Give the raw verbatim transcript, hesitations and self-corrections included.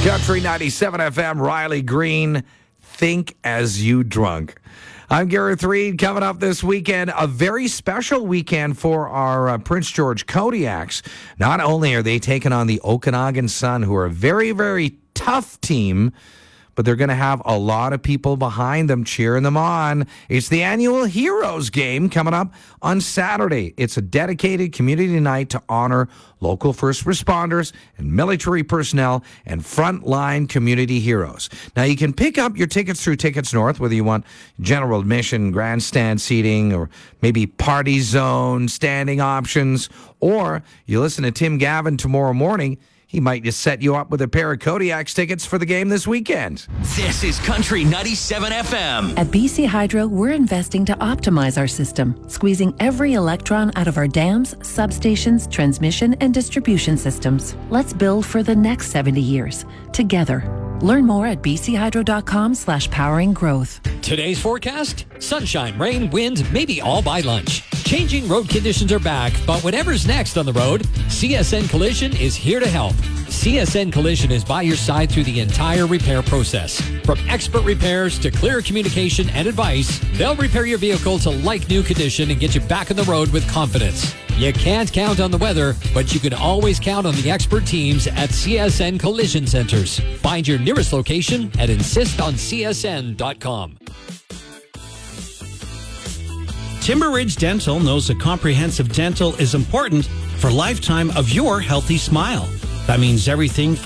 Country ninety-seven F M, Riley Green, Think As You Drunk. I'm Gareth Reed. Coming up this weekend, a very special weekend for our uh, Prince George Kodiaks. Not only are they taking on the Okanagan Sun, who are a very, very tough team, but they're going to have a lot of people behind them cheering them on. It's the annual Heroes Game coming up on Saturday. It's a dedicated community night to honor local first responders and military personnel and frontline community heroes. Now, you can pick up your tickets through Tickets North, whether you want general admission, grandstand seating, or maybe party zone, standing options, or you listen to Tim Gavin tomorrow morning. He might just set you up with a pair of Kodiaks tickets for the game this weekend. This is Country ninety-seven F M. At B C Hydro, we're investing to optimize our system, squeezing every electron out of our dams, substations, transmission, and distribution systems. Let's build for the next seventy years, together. Learn more at bchydro.com slash powering growth. Today's forecast? Sunshine, rain, wind, maybe all by lunch. Changing road conditions are back, but whatever's next on the road, C S N Collision is here to help. C S N Collision is by your side through the entire repair process. From expert repairs to clear communication and advice, they'll repair your vehicle to like-new condition and get you back on the road with confidence. You can't count on the weather, but you can always count on the expert teams at C S N Collision Centers. Find your nearest location at insist on c s n dot com. Timber Ridge Dental knows that comprehensive dental is important for a lifetime of your healthy smile. That means everything from